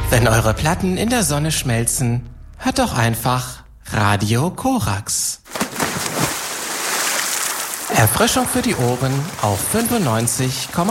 Wenn eure Platten in der Sonne schmelzen, hört doch einfach Radio Korax. Erfrischung für die Ohren auf 95,5.